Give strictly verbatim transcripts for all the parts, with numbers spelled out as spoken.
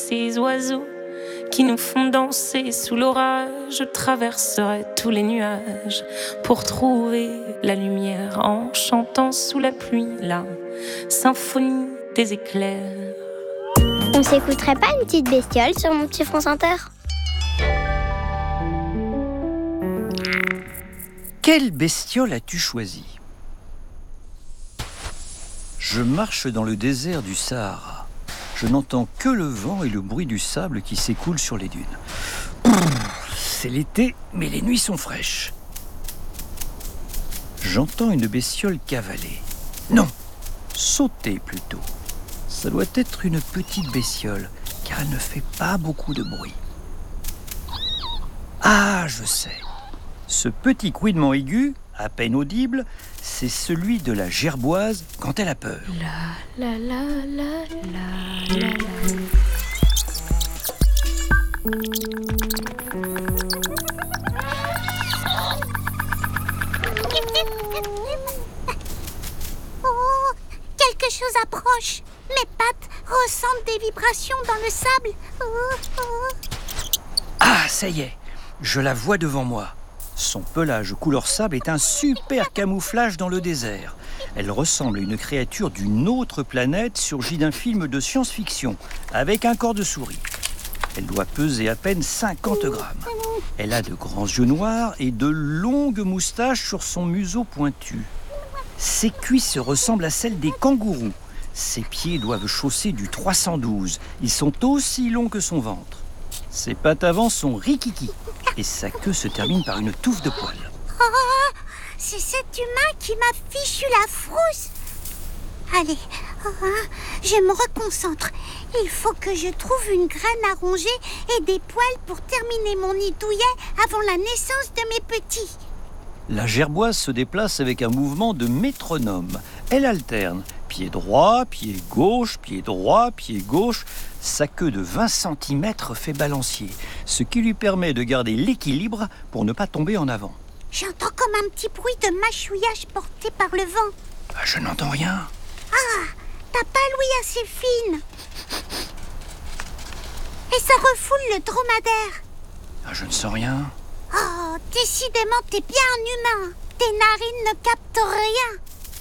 ces oiseaux qui nous font danser sous l'orage. Je traverserai tous les nuages pour trouver la lumière en chantant sous la pluie la symphonie des éclairs. On s'écouterait pas une petite bestiole sur mon petit France Inter ? Quelle bestiole as-tu choisi ? Je marche dans le désert du Sahara. Je n'entends que le vent et le bruit du sable qui s'écoule sur les dunes. C'est l'été, mais les nuits sont fraîches. J'entends une bestiole cavaler. Non, sauter plutôt. Ça doit être une petite bestiole, car elle ne fait pas beaucoup de bruit. Ah, je sais. Ce petit couinement aigu, à peine audible, c'est celui de la gerboise quand elle a peur. La la la la la la la. Oh, quelque chose approche. Mes pattes ressentent des vibrations dans le sable. Oh, oh. Ah, ça y est, je la vois devant moi. Son pelage couleur sable est un super camouflage dans le désert. Elle ressemble à une créature d'une autre planète surgie d'un film de science-fiction, avec un corps de souris. Elle doit peser à peine cinquante grammes. Elle a de grands yeux noirs et de longues moustaches sur son museau pointu. Ses cuisses ressemblent à celles des kangourous. Ses pieds doivent chausser du trois cent douze. Ils sont aussi longs que son ventre. Ses pattes avant sont rikiki et sa queue se termine par une touffe de poils. Oh, c'est cet humain qui m'a fichu la frousse. Allez, oh, je me reconcentre. Il faut que je trouve une graine à ronger et des poils pour terminer mon nid douillet avant la naissance de mes petits. La gerboise se déplace avec un mouvement de métronome. Elle alterne, pied droit, pied gauche, pied droit, pied gauche. Sa queue de vingt centimètres fait balancier, ce qui lui permet de garder l'équilibre pour ne pas tomber en avant. J'entends comme un petit bruit de mâchouillage porté par le vent. Ah, je n'entends rien. Ah, t'as pas l'ouïe assez fine. Et ça refoule le dromadaire. Ah, je ne sens rien. Oh, décidément, t'es bien un humain. Tes narines ne captent rien.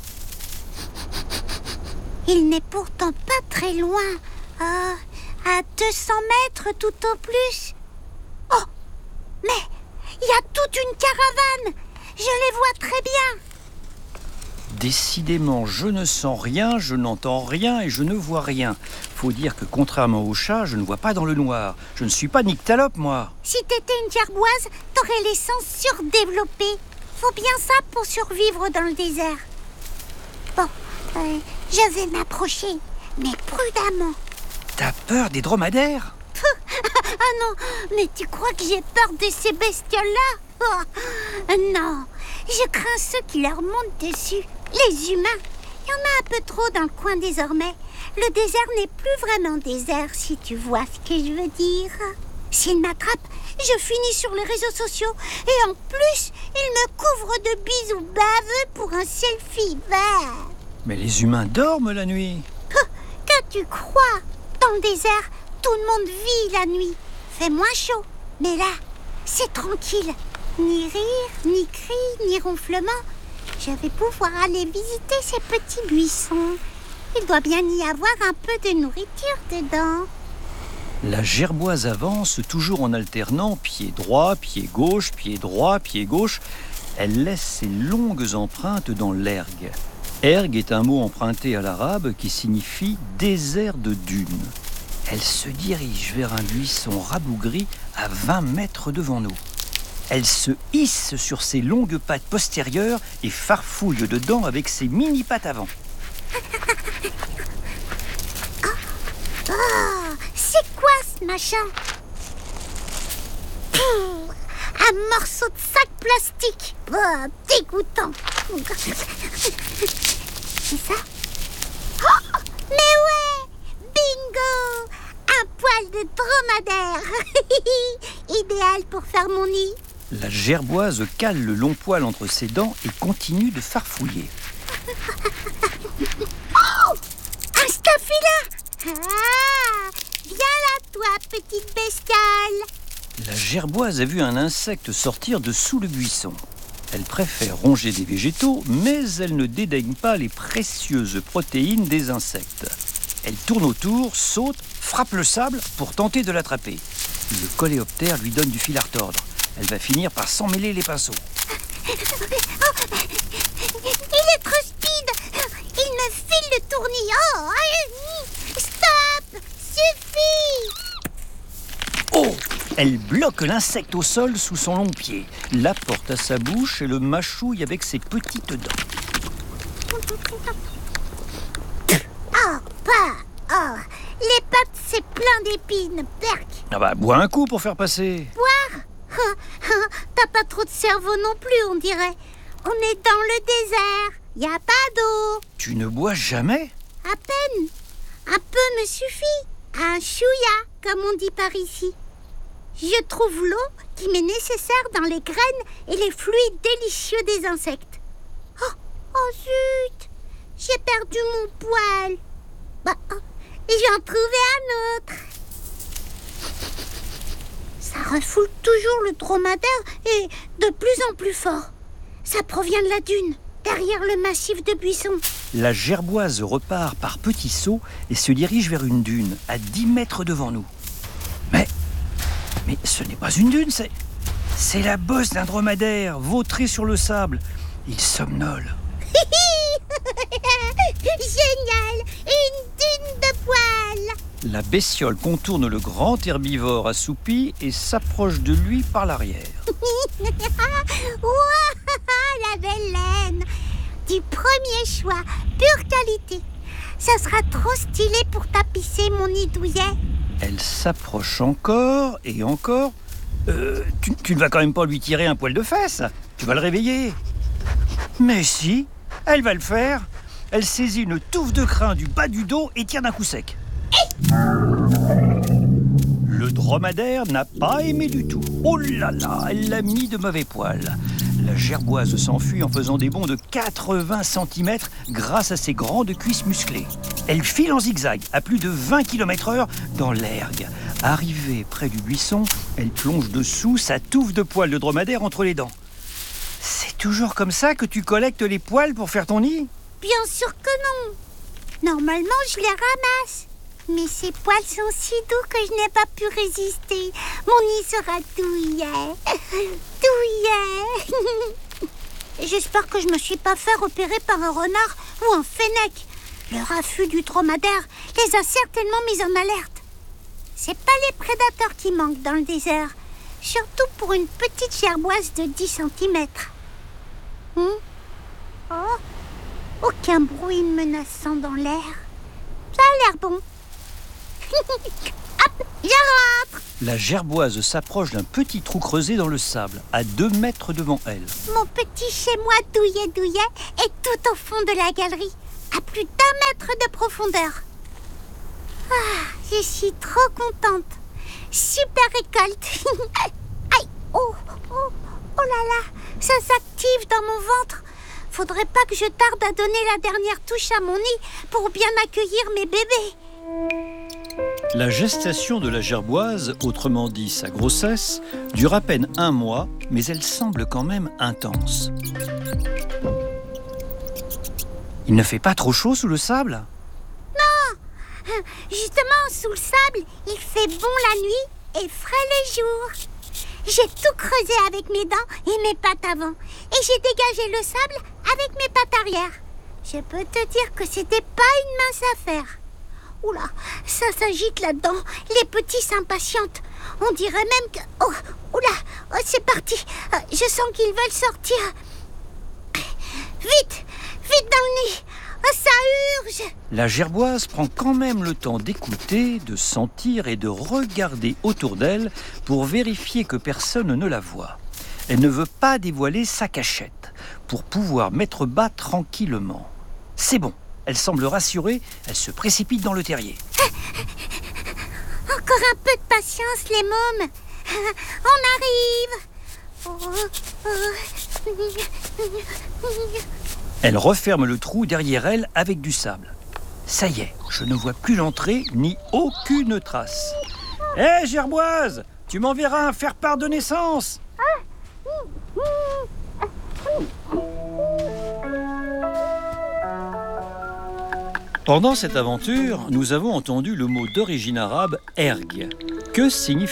Il n'est pourtant pas très loin. Oh, à deux cents mètres tout au plus. Oh, mais il y a toute une caravane. Je les vois très bien. Décidément, je ne sens rien, je n'entends rien et je ne vois rien. Faut dire que contrairement au chat, je ne vois pas dans le noir. Je ne suis pas nyctalope, moi. Si t'étais une gerboise, t'aurais les sens surdéveloppés. Faut bien ça pour survivre dans le désert. Bon, euh, je vais m'approcher, mais prudemment. T'as peur des dromadaires ? Ah non, mais tu crois que j'ai peur de ces bestioles-là ? Oh, non, je crains ceux qui leur montent dessus, les humains. Il y en a un peu trop dans le coin désormais. Le désert n'est plus vraiment désert, si tu vois ce que je veux dire. S'ils m'attrapent, je finis sur les réseaux sociaux. Et en plus, ils me couvrent de bisous baveux pour un selfie vert. Mais les humains dorment la nuit. Que tu crois ? Dans le désert, tout le monde vit la nuit. Fait moins chaud. Mais là, c'est tranquille. Ni rire, ni cris, ni ronflement. Je vais pouvoir aller visiter ces petits buissons. Il doit bien y avoir un peu de nourriture dedans. La gerboise avance toujours en alternant pied droit, pied gauche, pied droit, pied gauche. Elle laisse ses longues empreintes dans l'ergue. Ergue est un mot emprunté à l'arabe qui signifie désert de dunes. Elle se dirige vers un buisson rabougri à vingt mètres devant nous. Elle se hisse sur ses longues pattes postérieures et farfouille dedans avec ses mini-pattes avant. Oh, c'est quoi ce machin ? Pouh, un morceau de sac plastique. Oh, dégoûtant. C'est ça ? Oh, mais ouais ! Bingo ! Un poil de dromadaire. Idéal pour faire mon nid. La gerboise cale le long poil entre ses dents et continue de farfouiller. Oh ! Un staphyla ! Ah ! Viens là, toi, petite bestiole. La gerboise a vu un insecte sortir de sous le buisson. Elle préfère ronger des végétaux, mais elle ne dédaigne pas les précieuses protéines des insectes. Elle tourne autour, saute, frappe le sable pour tenter de l'attraper. Le coléoptère lui donne du fil à retordre. Elle va finir par s'emmêler les pinceaux. Il est trop speed. Il me file le tournis. Oh, stop. Suffit. Oh! Elle bloque l'insecte au sol sous son long pied, la porte à sa bouche et le mâchouille avec ses petites dents. Oh, pas. Oh, les pattes, c'est plein d'épines, perc. Ah bah, bois un coup pour faire passer. Boire? T'as pas trop de cerveau non plus, on dirait. On est dans le désert. Y a pas d'eau. Tu ne bois jamais? À peine. Un peu me suffit. Un chouïa, comme on dit par ici. Je trouve l'eau qui m'est nécessaire dans les graines et les fluides délicieux des insectes. Oh, oh zut! J'ai perdu mon poil. Bah, j'en trouvais un autre. Ça refoule toujours le dromadaire et de plus en plus fort. Ça provient de la dune, derrière le massif de buissons. La gerboise repart par petits sauts et se dirige vers une dune à dix mètres devant nous. Mais, mais ce n'est pas une dune, c'est, c'est la bosse d'un dromadaire vautré sur le sable. Il somnole. Génial! Une dune de poils! La bestiole contourne le grand herbivore assoupi et s'approche de lui par l'arrière. Ouah, la belle laine! Du premier choix, pure qualité. Ça sera trop stylé pour tapisser mon nid douillet. Elle s'approche encore et encore. Euh, tu, tu ne vas quand même pas lui tirer un poil de fesse. Tu vas le réveiller. Mais si, elle va le faire. Elle saisit une touffe de crin du bas du dos et tire d'un coup sec. Le dromadaire n'a pas aimé du tout. Oh là là, elle l'a mis de mauvais poil. La gerboise s'enfuit en faisant des bonds de quatre-vingts centimètres grâce à ses grandes cuisses musclées. Elle file en zigzag à plus de vingt kilomètres heure dans l'ergue. Arrivée près du buisson, elle plonge dessous sa touffe de poils de dromadaire entre les dents. C'est toujours comme ça que tu collectes les poils pour faire ton nid ? Bien sûr que non. Normalement, je les ramasse. Mais ces poils sont si doux que je n'ai pas pu résister. Mon nid sera douillet. Douillet. J'espère que je me suis pas fait repérer par un renard ou un fennec. Le raffut du dromadaire les a certainement mis en alerte. C'est pas les prédateurs qui manquent dans le désert. Surtout pour une petite gerboise de dix centimètres. Hum? Oh, aucun bruit menaçant dans l'air. Ça a l'air bon. Hop, je rentre. La gerboise s'approche d'un petit trou creusé dans le sable, à deux mètres devant elle. Mon petit chez-moi douillet douillet est tout au fond de la galerie, à plus d'un mètre de profondeur. Ah, je suis trop contente. Super récolte. Aïe, oh, oh, oh là là, ça s'active dans mon ventre. Faudrait pas que je tarde à donner la dernière touche à mon nid pour bien accueillir mes bébés. La gestation de la gerboise, autrement dit sa grossesse, dure à peine un mois, mais elle semble quand même intense. Il ne fait pas trop chaud sous le sable ? Non, justement, sous le sable, il fait bon la nuit et frais les jours. J'ai tout creusé avec mes dents et mes pattes avant. Et j'ai dégagé le sable avec mes pattes arrière. Je peux te dire que c'était pas une mince affaire. Oula, ça s'agite là-dedans. Les petits s'impatientent. On dirait même que... Oh, oula, oh, c'est parti. Je sens qu'ils veulent sortir. Vite, vite dans le nid. Oh, ça urge. La gerboise prend quand même le temps d'écouter, de sentir et de regarder autour d'elle pour vérifier que personne ne la voit. Elle ne veut pas dévoiler sa cachette pour pouvoir mettre bas tranquillement. C'est bon, elle semble rassurée, elle se précipite dans le terrier. Encore un peu de patience, les mômes. On arrive. Elle referme le trou derrière elle avec du sable. Ça y est, je ne vois plus l'entrée ni aucune trace. Hé, hey, Gerboise, tu m'enverras un faire-part de naissance. Pendant cette aventure, nous avons entendu le mot d'origine arabe « erg ». Que signifie-t-il ?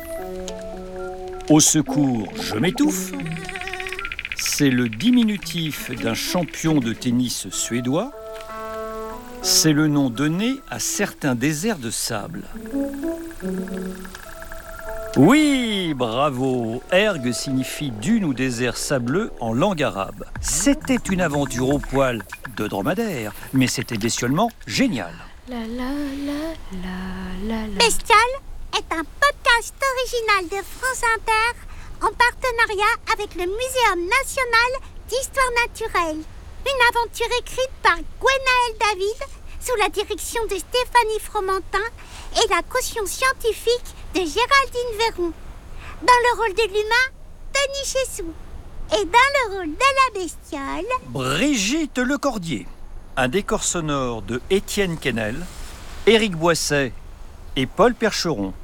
Au secours, je m'étouffe. C'est le diminutif d'un champion de tennis suédois. C'est le nom donné à certains déserts de sable. Oui, bravo! Erg signifie dune ou désert sableux en langue arabe. C'était une aventure au poil de dromadaire, mais c'était bestiolement génial. La, la, la, la, la, la. Bestiole est un podcast original de France Inter en partenariat avec le Muséum national d'histoire naturelle. Une aventure écrite par Gwenaëlle David sous la direction de Stéphanie Fromentin et la caution scientifique de Géraldine Véron. Dans le rôle de l'humain, Denis Chessou. Et dans le rôle de la bestiole, Brigitte Lecordier. Un décor sonore de Étienne Quesnel, Éric Boisset et Paul Percheron.